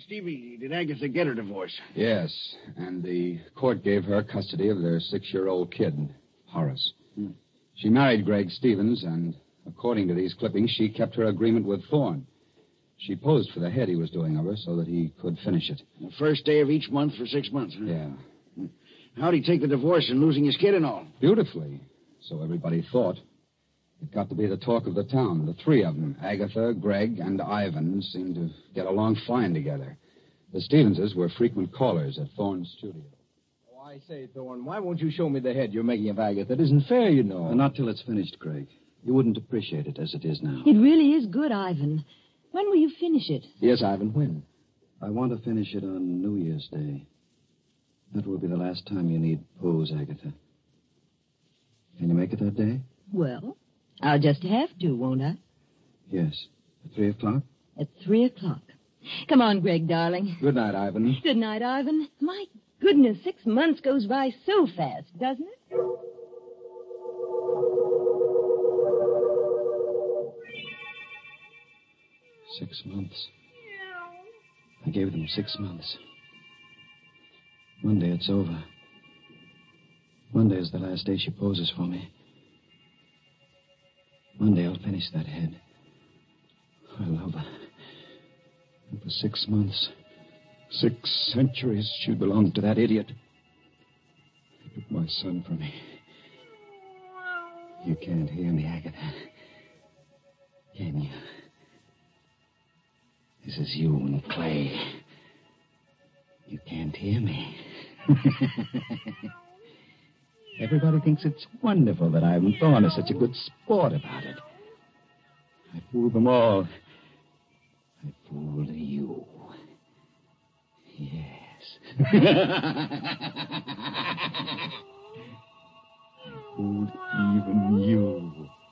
Stevie, did Agatha get her divorce? Yes, and the court gave her custody of their 6-year-old kid, Horace. She married Greg Stevens, and according to these clippings, she kept her agreement with Thorne. She posed for the head he was doing of her so that he could finish it. The first day of each month for 6 months, huh? Yeah. How'd he take the divorce and losing his kid and all? Beautifully. So everybody thought. It got to be the talk of the town. The three of them, Agatha, Greg, and Ivan, seemed to get along fine together. The Stevenses were frequent callers at Thorne's studio. Oh, I say, Thorne, why won't you show me the head you're making of Agatha? It isn't fair, you know. Not till it's finished, Greg. You wouldn't appreciate it as it is now. It really is good, Ivan. When will you finish it? Yes, Ivan, when? I want to finish it on New Year's Day. That will be the last time you need pose, Agatha. Can you make it that day? Well, I'll just have to, won't I? Yes. At 3 o'clock? At 3 o'clock. Come on, Greg, darling. Good night, Ivan. Good night, Ivan. My goodness, 6 months goes by so fast, doesn't it? Six months. I gave them 6 months. Monday it's over. Monday is the last day she poses for me. Monday I'll finish that head. I love her. And for 6 months, 6 centuries, she belonged to that idiot. He took my son from me. You can't hear me, Agatha. Can you? This is you and Clay. You can't hear me. Everybody thinks it's wonderful that Ivan Thorne is such a good sport about it. I fooled them all. I fooled you. Yes. I fooled even you.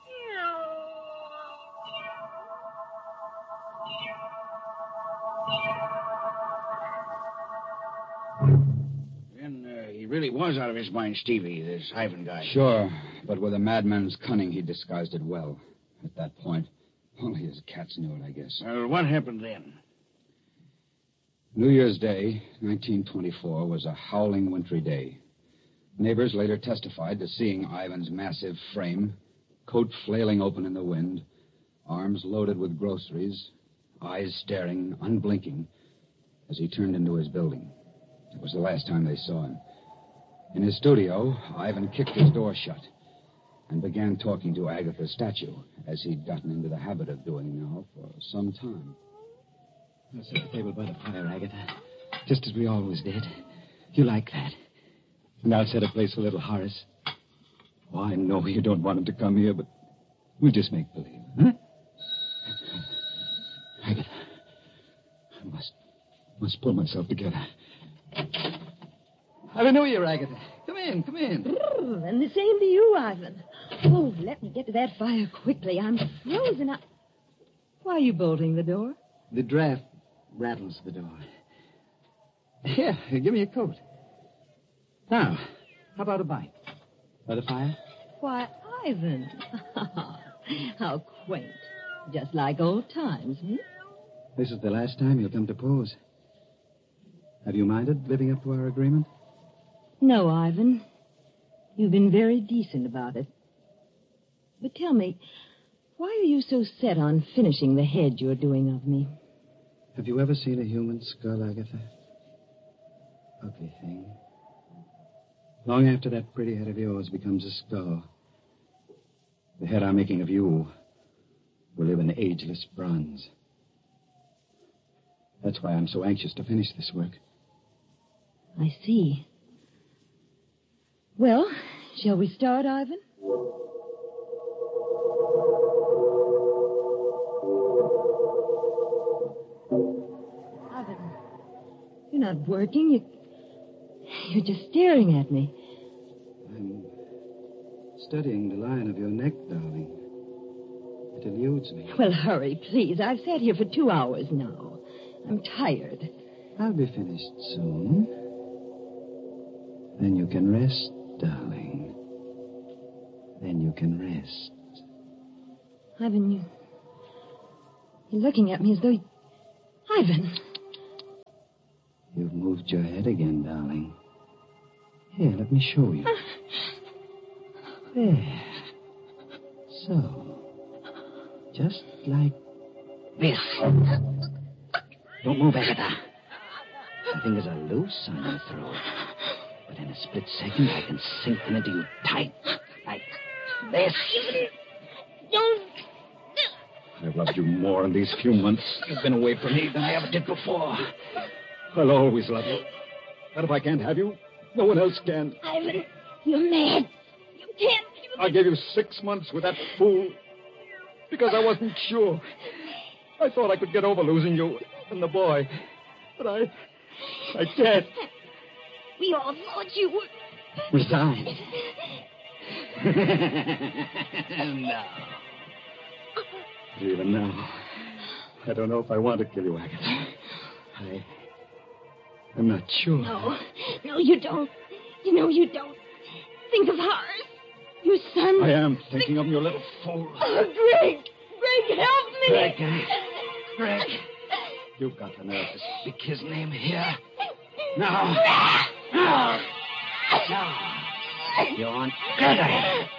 He really was out of his mind, Stevie, this Ivan guy. Sure, but with a madman's cunning, he disguised it well. At that point, only his cats knew it, I guess. What happened then? New Year's Day, 1924, was a howling wintry day. Neighbors later testified to seeing Ivan's massive frame, coat flailing open in the wind, arms loaded with groceries, eyes staring, unblinking, as he turned into his building. It was the last time they saw him. In his studio, Ivan kicked his door shut and began talking to Agatha's statue, as he'd gotten into the habit of doing now for some time. I'll set the table by the fire, Agatha, just as we always did. You like that. And I'll set a place for little Horace. Oh, I know you don't want him to come here, but we'll just make believe, huh? Agatha, I must pull myself together. Happy New Year, Agatha. Come in, come in. And the same to you, Ivan. Oh, let me get to that fire quickly. I'm frozen up. Why are you bolting the door? The draft rattles the door. Here, give me a coat. Now, how about a bite? By the fire? Why, Ivan. How quaint. Just like old times, hmm? This is the last time you'll come to pose. Have you minded living up to our agreement? No, Ivan. You've been very decent about it. But tell me, why are you so set on finishing the head you're doing of me? Have you ever seen a human skull, Agatha? Ugly thing. Long after that pretty head of yours becomes a skull, the head I'm making of you will live in ageless bronze. That's why I'm so anxious to finish this work. I see. Well, shall we start, Ivan? Ivan, you're not working. You're just staring at me. I'm studying the line of your neck, darling. It eludes me. Well, hurry, please. I've sat here for 2 hours now. I'm tired. I'll be finished soon. Then you can rest, darling. Then you can rest. Ivan, you're looking at me as though... Ivan! moved your head again, darling. Here, let me show you. There. So. Just like this. Don't move, Agatha. My fingers are loose on your throat. But in a split second, I can sink them into you tight. Like this. Don't. I've loved you more in these few months you've been away from me than I ever did before. I'll always love you. But if I can't have you, no one else can. Ivan, you're mad. You can't. I gave you 6 months with that fool because I wasn't sure. I thought I could get over losing you and the boy. But I can't. We all thought you would. Resigned. No. Even now, I don't know if I want to kill you, Agatha. I'm not sure. No, you don't. You know you don't. Think of Horace. Your son. I am thinking of your little fool. Oh, Greg. Greg, help me. Greg. You've got the nerve to speak his name here. No. You're on Greg.